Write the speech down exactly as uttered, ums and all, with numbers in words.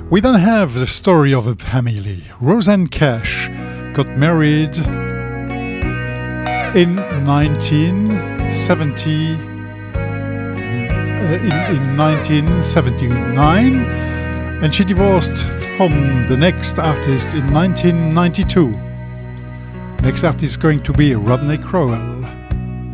We then have the story of a family. Rosanne Cash got married in nineteen seventy, uh, in, in nineteen seventy-nine, and she divorced from the next artist in nineteen ninety-two. Next artist is going to be Rodney Crowell.